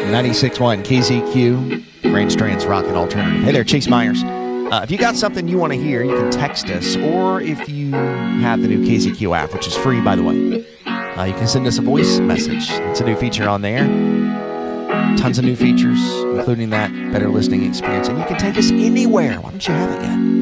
96.1 KZQ, Grand Strand's Rock and Alternative. Hey there, Chase Myers. If you got something you want to hear, you can text us, or if you have the new KZQ app, which is free, by the way, you can send us a voice message. It's a new feature on there. Tons of new features, including that better listening experience. And you can take us anywhere. Why don't you have it yet?